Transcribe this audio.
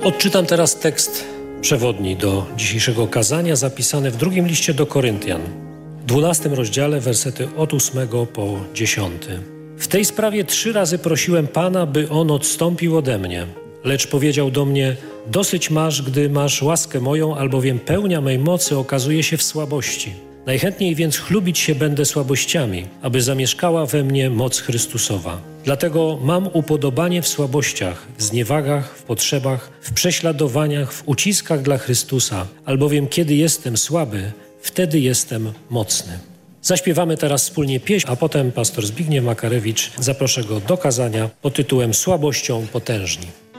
Odczytam teraz tekst przewodni do dzisiejszego kazania zapisany w drugim liście do Koryntian, w 12 rozdziale, wersety od 8 po 10. W tej sprawie 3 razy prosiłem Pana, by On odstąpił ode mnie. Lecz powiedział do mnie: dosyć masz, gdy masz łaskę moją, albowiem pełnia mej mocy okazuje się w słabości. Najchętniej więc chlubić się będę słabościami, aby zamieszkała we mnie moc Chrystusowa. Dlatego mam upodobanie w słabościach, w zniewagach, w potrzebach, w prześladowaniach, w uciskach dla Chrystusa, albowiem kiedy jestem słaby, wtedy jestem mocny. Zaśpiewamy teraz wspólnie pieśń, a potem pastor Zbigniew Makarewicz zaproszę go do kazania pod tytułem Słabością potężni.